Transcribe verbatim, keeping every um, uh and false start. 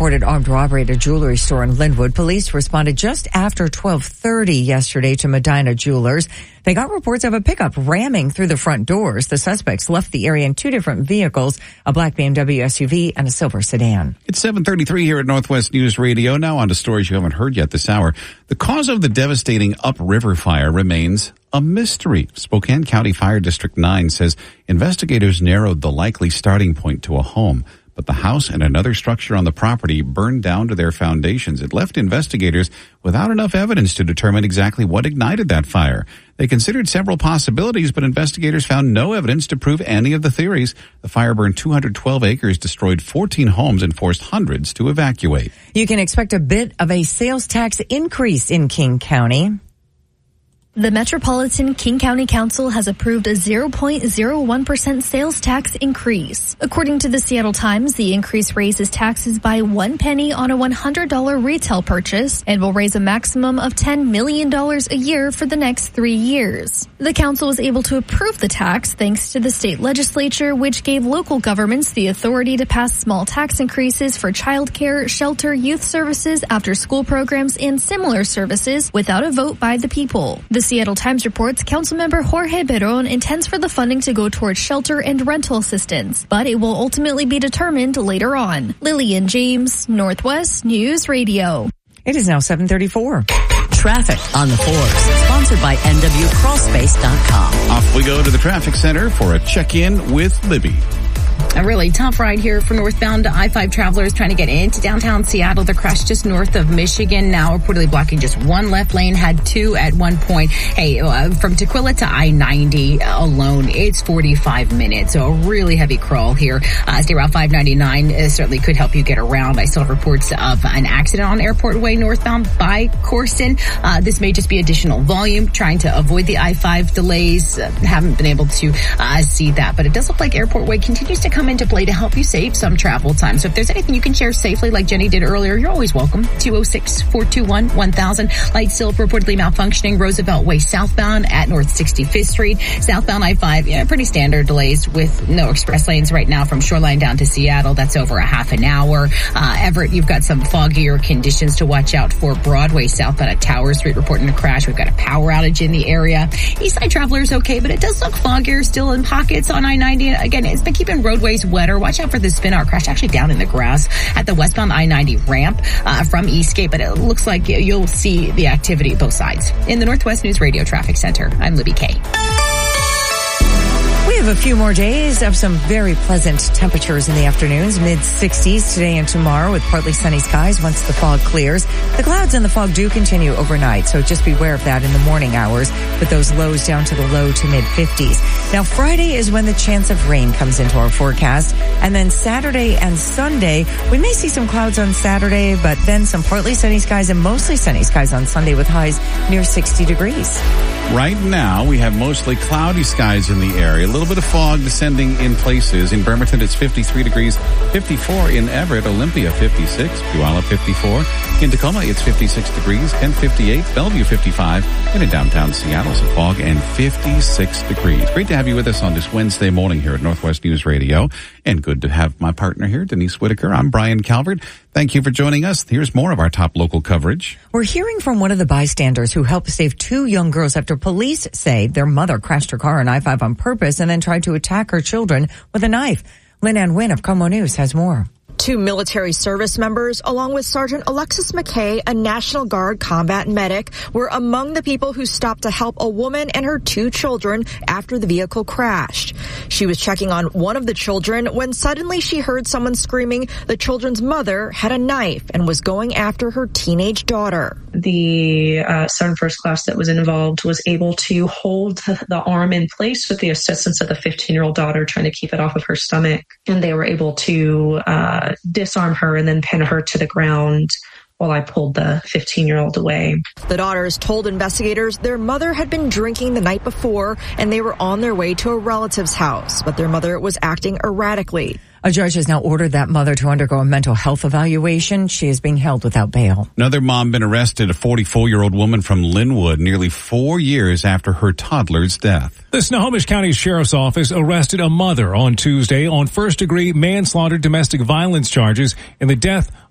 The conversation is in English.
reported armed robbery at a jewelry store in Linwood. Police responded just after twelve thirty yesterday to Medina Jewelers. They got reports of a pickup ramming through the front doors. The suspects left the area in two different vehicles, a black B M W S U V and a silver sedan. It's seven thirty-three here at Northwest News Radio. Now on to stories you haven't heard yet this hour. The cause of the devastating upriver fire remains a mystery. Spokane County Fire District nine says investigators narrowed the likely starting point to a home, but the house and another structure on the property burned down to their foundations. It left investigators without enough evidence to determine exactly what ignited that fire. They considered several possibilities, but investigators found no evidence to prove any of the theories. The fire burned two hundred twelve acres, destroyed fourteen homes, and forced hundreds to evacuate. You can expect a bit of a sales tax increase in King County. The Metropolitan King County Council has approved a zero point zero one percent sales tax increase. According to the Seattle Times, the increase raises taxes by one penny on a one hundred dollars retail purchase and will raise a maximum of ten million dollars a year for the next three years. The council was able to approve the tax thanks to the state legislature, which gave local governments the authority to pass small tax increases for childcare, shelter, youth services, after-school programs, and similar services without a vote by the people. The The Seattle Times reports Councilmember Jorge Beron intends for the funding to go towards shelter and rental assistance, but it will ultimately be determined later on. Lillian James, Northwest News Radio. It is now seven thirty-four. Traffic on the fours, sponsored by N W Crawl Space dot com. Off we go to the traffic center for a check-in with Libby. A really tough ride here for northbound I five travelers trying to get into downtown Seattle. The crash just north of Michigan, now reportedly blocking just one left lane, had two at one point. Hey, uh, from Tequila to I ninety alone, it's forty-five minutes. So a really heavy crawl here. Uh, State Route five ninety-nine uh, certainly could help you get around. I still have reports of an accident on Airport Way northbound by Corson. Uh, this may just be additional volume, trying to avoid the I five delays. Uh, haven't been able to uh, see that, but it does look like Airport Way continues to come into play to help you save some travel time. So if there's anything you can share safely like Jenny did earlier, you're always welcome. two oh six, four two one, one thousand. Light still reportedly malfunctioning Roosevelt Way southbound at North sixty-fifth Street. Southbound I five, yeah, pretty standard delays with no express lanes right now from Shoreline down to Seattle. That's over a half an hour. Uh, Everett, you've got some foggier conditions to watch out for. Broadway southbound at Tower Street reporting a crash. We've got a power outage in the area. East side travelers okay, but it does look foggier still in pockets on I ninety. Again, it's been keeping roadways wetter. Watch out for the spin out crash actually down in the grass at the westbound I ninety ramp uh, from Eastgate, but it looks like you'll see the activity both sides. In the Northwest News Radio Traffic Center, I'm Libby Kay. We have a few more days of some very pleasant temperatures in the afternoons, mid sixties today and tomorrow with partly sunny skies once the fog clears. The clouds and the fog do continue overnight, so just beware of that in the morning hours with those lows down to the low to mid fifties. Now Friday is when the chance of rain comes into our forecast, and then Saturday and Sunday, we may see some clouds on Saturday, but then some partly sunny skies and mostly sunny skies on Sunday with highs near sixty degrees. Right now, we have mostly cloudy skies in the area. A little bit of fog descending in places. In Bremerton, it's fifty-three degrees, fifty-four in Everett, Olympia, fifty-six, Puyallup, fifty-four. In Tacoma, it's fifty-six degrees, Kent, fifty-eight, Bellevue, fifty-five. And in downtown Seattle, some fog and fifty-six degrees. Great to have you with us on this Wednesday morning here at Northwest News Radio. And good to have my partner here, Denise Whitaker. I'm Brian Calvert. Thank you for joining us. Here's more of our top local coverage. We're hearing from one of the bystanders who helped save two young girls after police say their mother crashed her car on I five on purpose and then tried to attack her children with a knife. Lynn Ann Wynn of Como News has more. Two military service members, along with Sergeant Alexis McKay, a National Guard combat medic, were among the people who stopped to help a woman and her two children after the vehicle crashed. She was checking on one of the children when suddenly she heard someone screaming the children's mother had a knife and was going after her teenage daughter. The uh, Sergeant First Class that was involved was able to hold the arm in place with the assistance of the fifteen-year-old daughter trying to keep it off of her stomach, and they were able to uh, disarm her and then pin her to the ground while I pulled the fifteen-year-old away. The daughters told investigators their mother had been drinking the night before and they were on their way to a relative's house, but their mother was acting erratically. A judge has now ordered that mother to undergo a mental health evaluation. She is being held without bail. Another mom been arrested, a forty-four-year-old woman from Linwood, nearly four years after her toddler's death. The Snohomish County Sheriff's Office arrested a mother on Tuesday on first-degree manslaughter domestic violence charges in the death